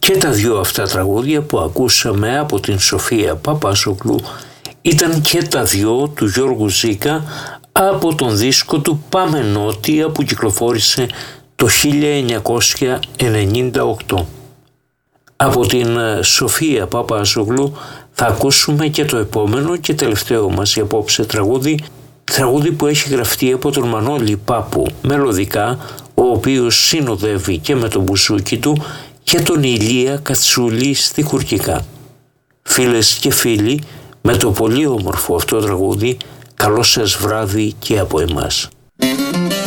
Και τα δυο αυτά τραγούδια που ακούσαμε από την Σοφία Παπάζογλου ήταν και τα δυο του Γιώργου Ζήκα από τον δίσκο του «Πάμε Νότια» που κυκλοφόρησε το 1998. Από την Σοφία Παπάζογλου θα ακούσουμε και το επόμενο και τελευταίο μας για απόψε τραγούδι που έχει γραφτεί από τον Μανώλη Πάπου μελωδικά, ο οποίος συνοδεύει και με τον μπουζούκι του και τον Ηλία Κατσούλη στιχουργικά. Φίλες και φίλοι, με το πολύ όμορφο αυτό τραγούδι, καλό σας βράδυ και από εμάς.